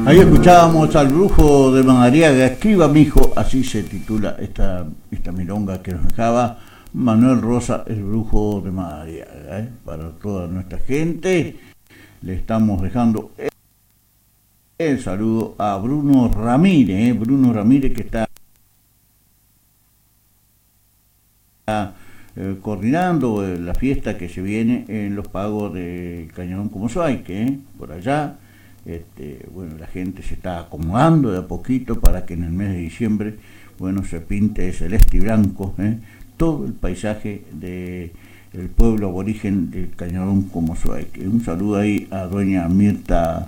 Ahí escuchábamos al brujo de Madariaga, Escriba mijo, así se titula esta milonga que nos dejaba Manuel Rosa, el brujo de Madariaga. Para toda nuestra gente le estamos dejando el saludo a Bruno Ramírez, que está coordinando la fiesta que se viene en los pagos del Cañón Comosuayque, por allá. Bueno, la gente se está acomodando de a poquito para que en el mes de diciembre, bueno, se pinte celeste y blanco todo el paisaje del pueblo aborigen del Cañón Comosuayque. Un saludo ahí a doña Mirta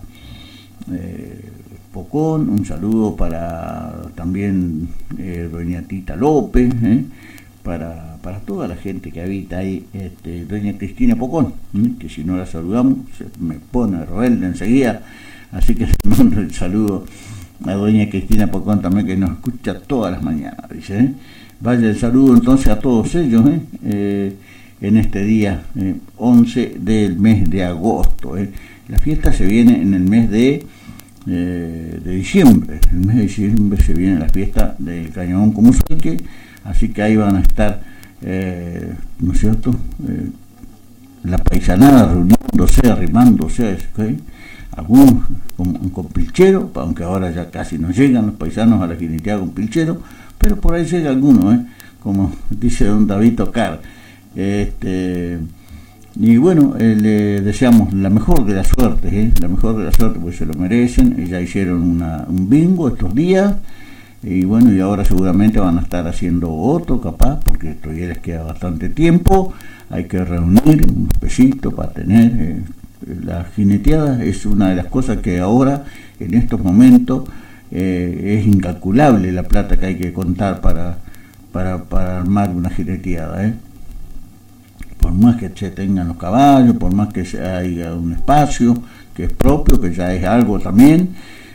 Pocón, un saludo para también doña Tita López, para toda la gente que habita ahí, doña Cristina Pocón, que si no la saludamos se me pone rebelde enseguida, así que le mando el saludo a doña Cristina Pocón también, que nos escucha todas las mañanas, dice, vaya el saludo entonces a todos ellos, en este día 11 del mes de agosto, la fiesta se viene en el mes de diciembre, el mes de diciembre se viene la fiesta del Cañón Comosuayque, así que ahí van a estar, ¿no es cierto?, la paisanada reuniéndose, arrimándose, algunos con pilchero, aunque ahora ya casi no llegan los paisanos a la jineteada con pilchero, pero por ahí llega alguno, como dice don David Tocar. Y bueno, le deseamos la mejor de las suertes, la mejor de las suertes, porque se lo merecen. Ya hicieron un bingo estos días, y bueno, y ahora seguramente van a estar haciendo otro, capaz, porque todavía les queda bastante tiempo. Hay que reunir un pesito para tener. La jineteada es una de las cosas que ahora, en estos momentos, es incalculable la plata que hay que contar para armar una jineteada, por más que se tengan los caballos, por más que haya un espacio que es propio, que ya es algo también,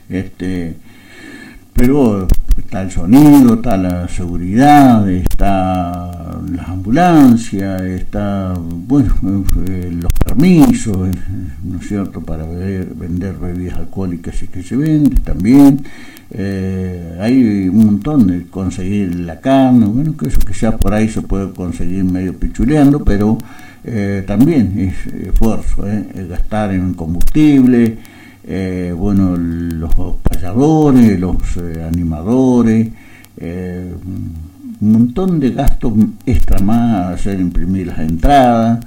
pero está el sonido, está la seguridad, está las ambulancias, está, bueno, los permisos, ¿no es cierto?, para vender bebidas alcohólicas y que se venden también. Hay un montón de conseguir la carne, bueno, que eso quizás por ahí se puede conseguir medio pichuleando, pero también es esfuerzo, es gastar en combustible, bueno, los payadores, los animadores, un montón de gastos extra más, hacer imprimir las entradas,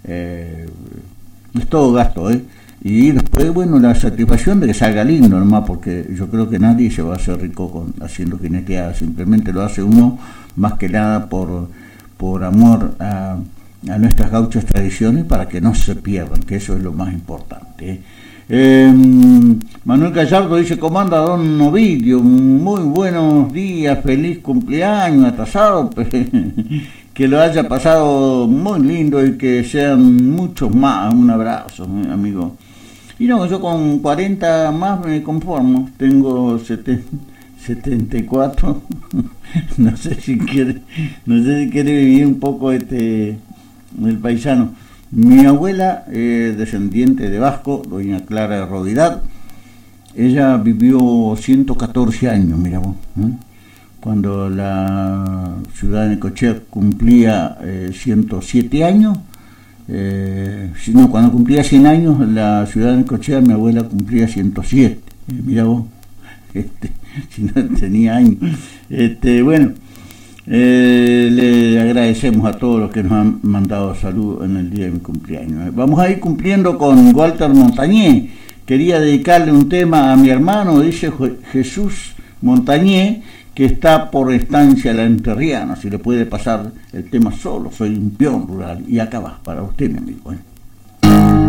es todo gasto, y después, bueno, la satisfacción de que salga lindo nomás, porque yo creo que nadie se va a hacer rico haciendo jineteada, simplemente lo hace uno más que nada por amor a nuestras gauchas tradiciones, para que no se pierdan, que eso es lo más importante. Manuel Gallardo dice: ¿cómo anda don Ovidio? Muy buenos días, feliz cumpleaños atrasado, que lo haya pasado muy lindo y que sean muchos más. Un abrazo, amigo. Y no, yo con 40 más me conformo, tengo 74, no sé si quiere vivir un poco el paisano. Mi abuela, descendiente de vasco, doña Clara de Rovidad, ella vivió 114 años, mira vos, cuando la ciudad de Necochea cumplía 107 años, cuando cumplía 100 años, la ciudad de Necochea, mi abuela cumplía 107, mira vos, si no tenía años, bueno. Le agradecemos a todos los que nos han mandado saludos en el día de mi cumpleaños. Vamos a ir cumpliendo con Walter Montañé. Quería dedicarle un tema a mi hermano, dice Jesús Montañé, que está por Estancia La Enterriana. Si le puede pasar el tema solo, soy un peón rural. Y acá va, para usted, mi amigo.